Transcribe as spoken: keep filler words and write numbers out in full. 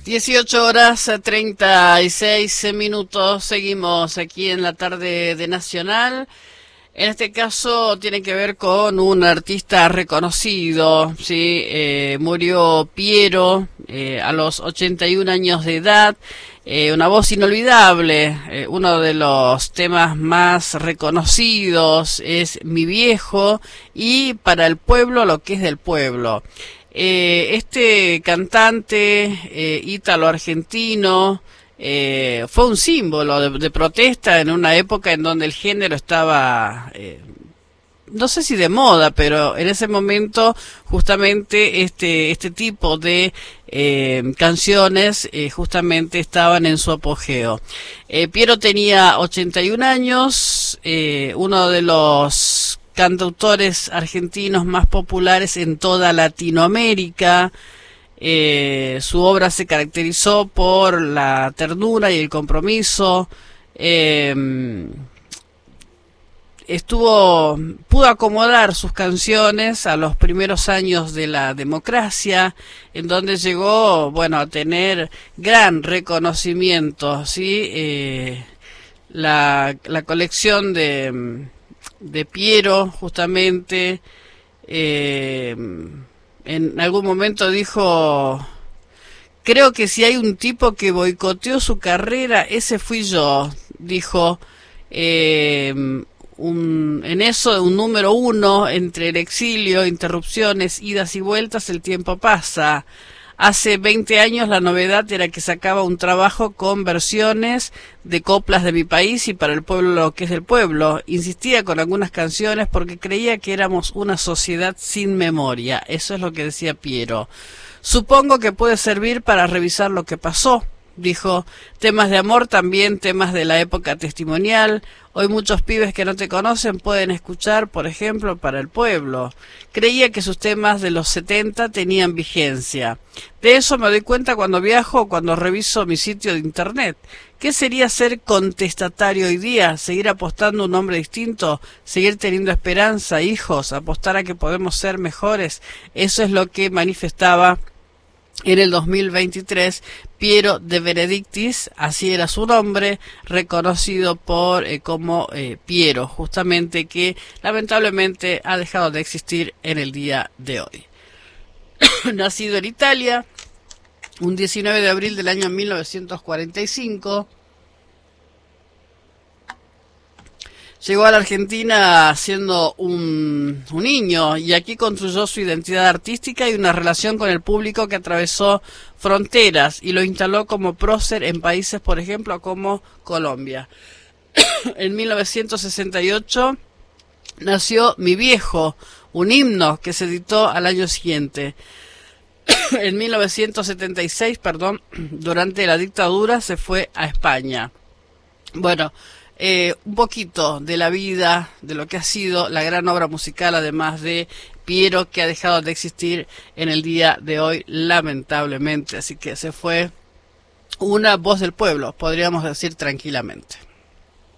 dieciocho horas treinta y seis minutos, seguimos aquí en la tarde de Nacional. En este caso tiene que ver con un artista reconocido, ¿sí? Eh, murió Piero eh, a los ochenta y un años de edad, eh, una voz inolvidable, eh, uno de los temas más reconocidos es Mi Viejo y Para el Pueblo lo que es del pueblo. Eh, este cantante eh, ítalo-argentino eh, fue un símbolo de, de protesta en una época en donde el género estaba, eh, no sé si de moda, pero en ese momento justamente este este tipo de eh, canciones eh, justamente estaban en su apogeo. Eh, Piero tenía ochenta y un años, eh, uno de los cantautores argentinos más populares en toda Latinoamérica. Eh, su obra se caracterizó por la ternura y el compromiso. Eh, estuvo, pudo acomodar sus canciones a los primeros años de la democracia, en donde llegó, bueno, a tener gran reconocimiento, ¿sí? Eh, la, la colección de de Piero, justamente, eh, en algún momento dijo, creo que si hay un tipo que boicoteó su carrera, ese fui yo, dijo, eh, un, en eso un número uno, entre el exilio, interrupciones, idas y vueltas, el tiempo pasa. Hace veinte años la novedad era que sacaba un trabajo con versiones de coplas de mi país y para el pueblo lo que es del pueblo. Insistía con algunas canciones porque creía que éramos una sociedad sin memoria. Eso es lo que decía Piero. Supongo que puede servir para revisar lo que pasó. Dijo, temas de amor también, temas de la época testimonial. Hoy muchos pibes que no te conocen pueden escuchar, por ejemplo, Para el Pueblo. Creía que sus temas de los setenta tenían vigencia. De eso me doy cuenta cuando viajo o cuando reviso mi sitio de internet. ¿Qué sería ser contestatario hoy día? ¿Seguir apostando a un hombre distinto? ¿Seguir teniendo esperanza, hijos? ¿Apostar a que podemos ser mejores? Eso es lo que manifestaba en el dos mil veintitrés Piero de Benedictis, así era su nombre, reconocido por eh, como eh, Piero, justamente, que lamentablemente ha dejado de existir en el día de hoy. Nacido en Italia, un diecinueve de abril del año mil novecientos cuarenta y cinco, llegó a la Argentina siendo un, un niño y aquí construyó su identidad artística y una relación con el público que atravesó fronteras y lo instaló como prócer en países, por ejemplo, como Colombia. En mil novecientos sesenta y ocho nació Mi Viejo, un himno que se editó al año siguiente. En mil novecientos setenta y seis, perdón, durante la dictadura se fue a España. Bueno, Eh, un poquito de la vida, de lo que ha sido la gran obra musical, además de Piero, que ha dejado de existir en el día de hoy, lamentablemente. Así que se fue una voz del pueblo, podríamos decir tranquilamente.